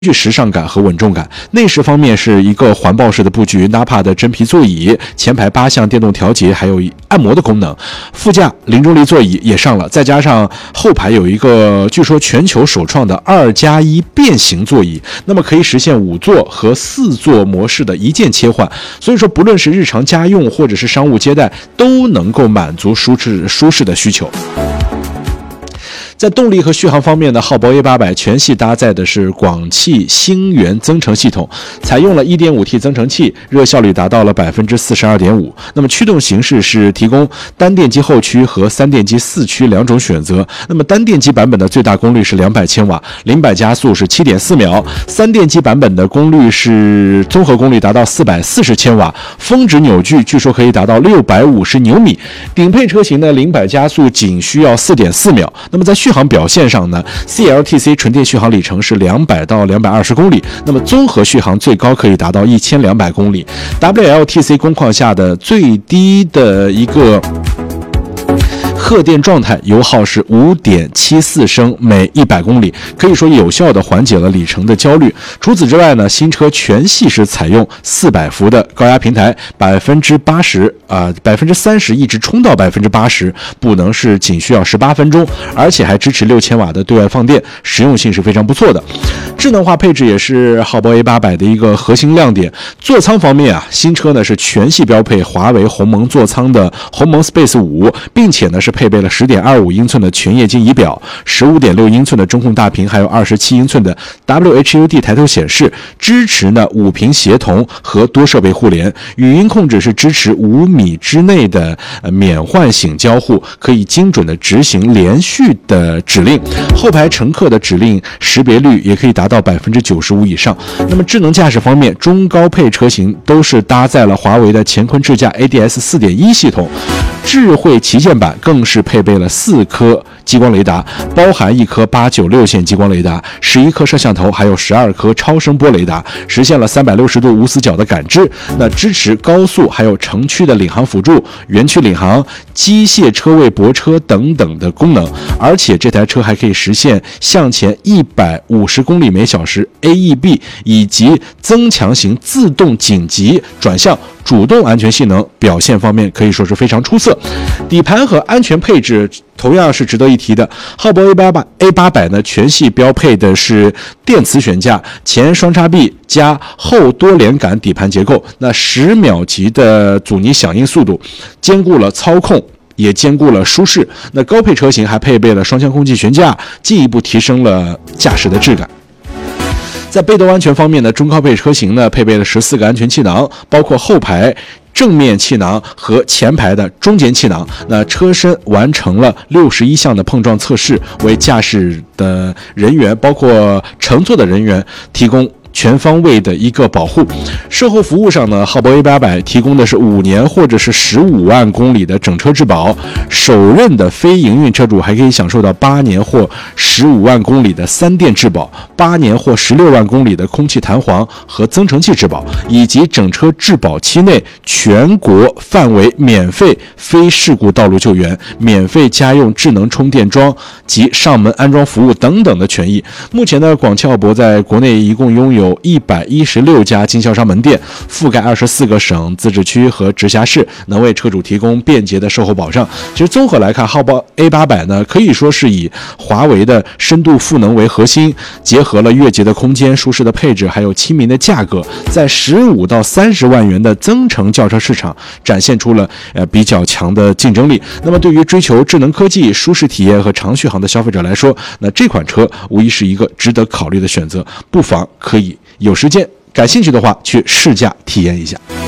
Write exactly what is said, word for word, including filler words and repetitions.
具时尚感和稳重感。内饰方面是一个环抱式的布局 ，N A P A 的真皮座椅，前排八项电动调节，还有按摩的功能。副驾零重力座椅也上了，再加上后排有一个据说全球首创的二加一变形座椅，那么可以实现五座和四座模式的一键切换。所以说，不论是日常家用或者是商务接待，都能够满足舒适舒适的需求。在动力和续航方面呢，浩博 A 八百 全系搭载的是广汽星源增程系统，采用了 一点五 T 增程器，热效率达到了 百分之四十二点五。那么驱动形式是提供单电机后驱和三电机四驱两种选择。那么单电机版本的最大功率是两百千瓦，零百加速是 七点四秒；三电机版本的功率是综合功率达到四百四十千瓦，峰值扭矩据说可以达到六百五十牛米。顶配车型的零百加速仅需要 四点四秒。那么在续航表现上呢 ，C L T C 纯电续航里程是两百到两百二十公里，那么综合续航最高可以达到一千两百公里。W L T C 工况下的最低的一个荷电状态油耗是 五点七四升每一百公里，可以说有效的缓解了里程的焦虑。除此之外呢，新车全系是采用四百伏的高压平台，百分之八十啊，百分之三十一直冲到百分之八十，补能是仅需要十八分钟，而且还支持六千瓦的对外放电，实用性是非常不错的。智能化配置也是浩博 A 八百 的一个核心亮点。座舱方面啊，新车呢是全系标配华为鸿蒙座舱的鸿蒙 Space 五，并且呢是配备了 十点二五英寸的全液晶仪表， 十五点六英寸的中控大屏，还有二十七英寸的 W H U D 抬头显示，支持呢五屏协同和多设备互联。语音控制是支持五米之内的、呃、免唤醒交互，可以精准的执行连续的指令。后排乘客的指令识别率也可以达到 百分之九十五 以上。那么智能驾驶方面，中高配车型都是搭载了华为的乾坤智驾 A D S 四点一 系统，智慧旗舰版更是配备了四颗激光雷达，包含一颗八九六线激光雷达，十一颗摄像头，还有十二颗超声波雷达，实现了三百六十度无死角的感知。那支持高速还有城区的领航辅助、园区领航、机械车位泊车等等的功能。而且这台车还可以实现向前一百五十公里每小时 A E B 以及增强型自动紧急转向主动安全性能表现方面可以说是非常出色。底盘和安全配置同样是值得一提的。浩博 A 八百 A 八百 呢，全系标配的是电磁悬架、前双叉臂加后多连杆底盘结构，那十秒级的阻尼响应速度，兼顾了操控也兼顾了舒适。那高配车型还配备了双腔空气悬架，进一步提升了驾驶的质感。在被动安全方面呢，中高配车型呢配备了十四个安全气囊，包括后排正面气囊和前排的中间气囊。那车身完成了六十一项的碰撞测试，为驾驶的人员包括乘坐的人员提供全方位的一个保护。售后服务上呢，浩博 A 八百 提供的是五年或者是十五万公里的整车质保，首任的非营运车主还可以享受到八年或十五万公里的三电质保，八年或十六万公里的空气弹簧和增程器质保，以及整车质保期内全国范围免费非事故道路救援、免费家用智能充电桩及上门安装服务等等的权益。目前呢，广汽浩博在国内一共拥有有一百一十六家经销商门店，覆盖二十四个省、自治区和直辖市，能为车主提供便捷的售后保障。其实综合来看，浩博 A 八百 呢，可以说是以华为的深度赋能为核心，结合了越捷的空间、舒适的配置，还有亲民的价格，在十五到三十万元的增程轿车市场展现出了呃比较强的竞争力。那么对于追求智能科技、舒适体验和长续航的消费者来说，那这款车无疑是一个值得考虑的选择，不妨可以有时间感兴趣的话去试驾体验一下。